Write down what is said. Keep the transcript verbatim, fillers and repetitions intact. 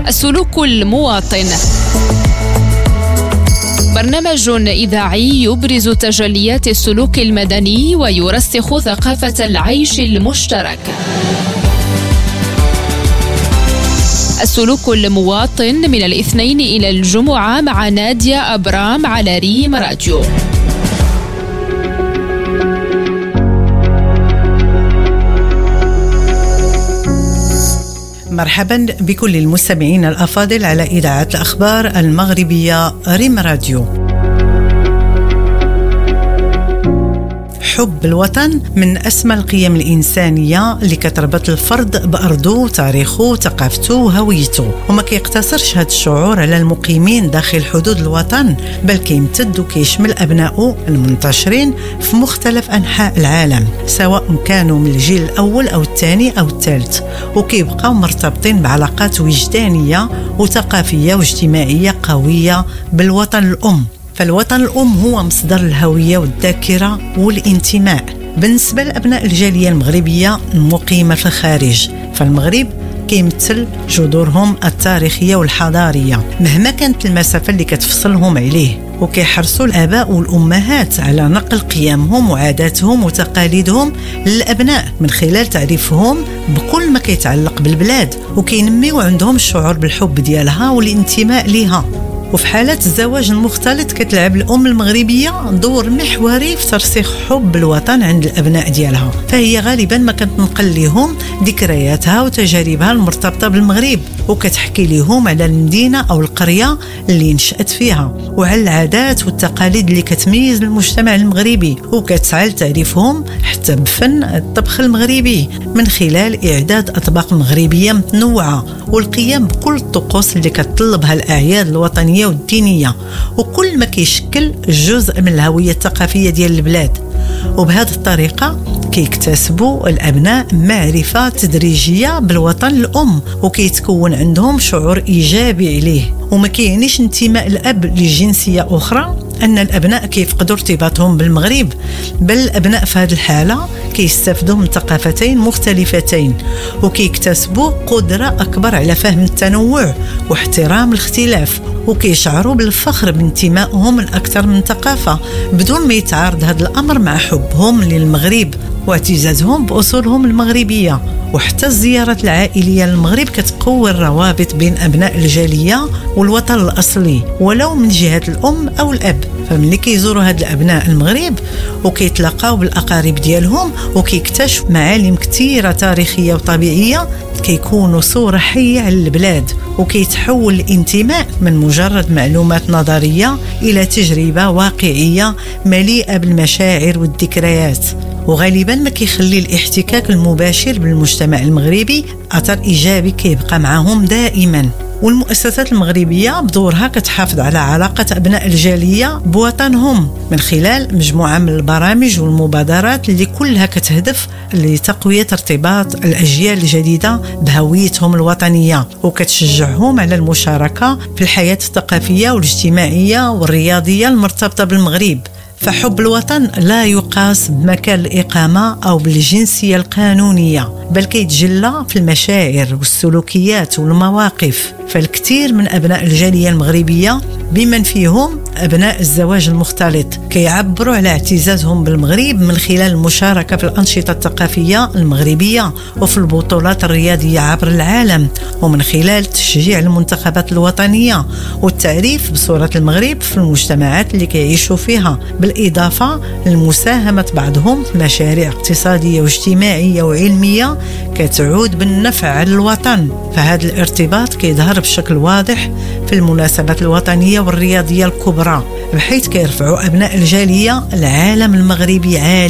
السلوك المواطن، برنامج إذاعي يبرز تجليات السلوك المدني ويرسخ ثقافة العيش المشترك. السلوك المواطن من الاثنين إلى الجمعة مع نادية أبرام على ريم راديو. مرحبا بكل المستمعين الأفاضل على إذاعة الأخبار المغربية ريم راديو. حب الوطن من أسمى القيم الإنسانية اللي كتربط الفرد بأرضه، تاريخه، ثقافته وهويته، وما كيقتصرش هذا الشعور على المقيمين داخل حدود الوطن، بل كيمتد وكيشمل أبنائه المنتشرين في مختلف أنحاء العالم، سواء كانوا من الجيل الأول أو الثاني أو الثالث، وكيبقاو مرتبطين بعلاقات وجدانية وثقافية واجتماعية قوية بالوطن الأم. فالوطن الأم هو مصدر الهوية والذاكرة والانتماء بالنسبة لأبناء الجالية المغربية المقيمة في الخارج. فالمغرب كيمثل جذورهم التاريخية والحضارية مهما كانت المسافة اللي كتفصلهم عليه، وكيحرصوا الآباء والأمهات على نقل قيمهم وعاداتهم وتقاليدهم للأبناء من خلال تعريفهم بكل ما كيتعلق بالبلاد، وكينميوا عندهم الشعور بالحب ديالها والانتماء لها. وفي حالة الزواج المختلط كتلعب الأم المغربية دور محوري في ترسيخ حب الوطن عند الأبناء ديالها، فهي غالبا ما كتنقل لهم ذكرياتها وتجاربها المرتبطة بالمغرب، وكتحكي لهم على المدينة أو القرية اللي نشأت فيها وعلى العادات والتقاليد اللي كتميز المجتمع المغربي، وكتسعى لتعريفهم حتى بفن الطبخ المغربي من خلال إعداد أطباق مغربية متنوعة والقيام بكل الطقوس اللي كتطلبها الأعياد الوطنية والدينية، وكل ما كيشكل جزء من الهوية الثقافية ديال البلاد. وبهذه الطريقة كيكتسبوا الأبناء معرفة تدريجية بالوطن الأم، وكيتكون عندهم شعور إيجابي عليه. وما كيعنيش انتماء الأب لجنسية أخرى أن الأبناء كيفقدوا ارتباطهم بالمغرب، بل الأبناء في هذه الحالة كيستفدوا من ثقافتين مختلفتين، وكيكتسبوا قدرة أكبر على فهم التنوع واحترام الاختلاف، وكيشعروا بالفخر بانتمائهم لأكثر من ثقافة بدون ما يتعارض هذا الأمر مع حبهم للمغرب واعتزازهم بأصولهم المغربية. وحتى الزيارات العائلية للمغرب كتقوي الروابط بين أبناء الجالية والوطن الأصلي ولو من جهة الأم أو الأب. فملي كيزوروا هاد الأبناء المغرب وكيتلاقاو بالأقارب ديالهم وكيكتشفوا معالم كثيرة تاريخية وطبيعية، كيكونوا صورة حية على البلاد، وكيتحول الانتماء من مجرد معلومات نظرية إلى تجربة واقعية مليئة بالمشاعر والذكريات. وغالبا ما كيخلي الاحتكاك المباشر بالمجتمع المغربي أثر إيجابي كيبقى معهم دائما. والمؤسسات المغربية بدورها كتحافظ على علاقة أبناء الجالية بوطنهم من خلال مجموعة من البرامج والمبادرات اللي كلها كتهدف لتقوية ارتباط الأجيال الجديدة بهويتهم الوطنية، وكتشجعهم على المشاركة في الحياة الثقافية والاجتماعية والرياضية المرتبطة بالمغرب. فحب الوطن لا يقاس بمكان الإقامة أو بالجنسية القانونية، بل كيتجلى في المشاعر والسلوكيات والمواقف. فالكثير من أبناء الجالية المغربية بمن فيهم أبناء الزواج المختلط كيعبروا على اعتزازهم بالمغرب من خلال المشاركة في الأنشطة الثقافية المغربية وفي البطولات الرياضية عبر العالم، ومن خلال تشجيع المنتخبات الوطنية والتعريف بصورة المغرب في المجتمعات اللي كيعيشوا فيها، بالإضافة للمساهمة بعضهم في مشاريع اقتصادية واجتماعية وعلمية كتعود بالنفع على الوطن. فهذا الارتباط كيظهر بشكل واضح في المناسبات الوطنية والرياضية الكبرى، بحيث كيرفعوا أبناء الجالية العالم المغربي عالي